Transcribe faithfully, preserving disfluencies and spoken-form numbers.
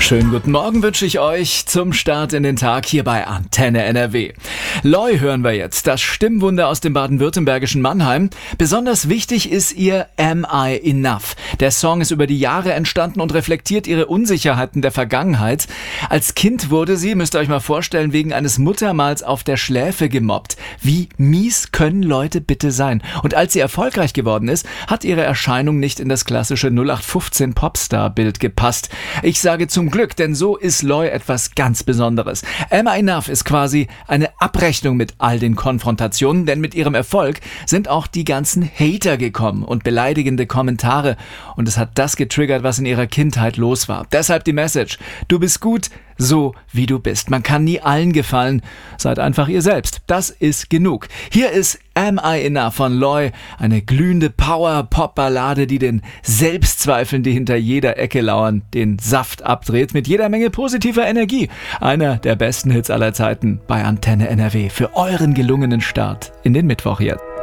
Schönen guten Morgen wünsche ich euch zum Start in den Tag hier bei Antenne N R W. Loi hören wir jetzt, das Stimmwunder aus dem baden-württembergischen Mannheim. Besonders wichtig ist ihr Am I Enough? Der Song ist über die Jahre entstanden und reflektiert ihre Unsicherheiten der Vergangenheit. Als Kind wurde sie, müsst ihr euch mal vorstellen, wegen eines Muttermals auf der Schläfe gemobbt. Wie mies können Leute bitte sein? Und als sie erfolgreich geworden ist, hat ihre Erscheinung nicht in das klassische null acht fünfzehn Popstar-Bild gepasst. Ich sage zum Glück, denn so ist Loi etwas ganz Besonderes. Am I Enough ist quasi eine Abrechnung mit all den Konfrontationen, denn mit ihrem Erfolg sind auch die ganzen Hater gekommen und beleidigende Kommentare. Und es hat das getriggert, was in ihrer Kindheit los war. Deshalb die Message: Du bist gut, so wie du bist. Man kann nie allen gefallen. Seid einfach ihr selbst. Das ist genug. Hier ist Am I Enough von Loi, eine glühende Power-Pop-Ballade, die den Selbstzweifeln, die hinter jeder Ecke lauern, den Saft abdreht, mit jeder Menge positiver Energie. Einer der besten Hits aller Zeiten bei Antenne N R W für euren gelungenen Start in den Mittwoch jetzt.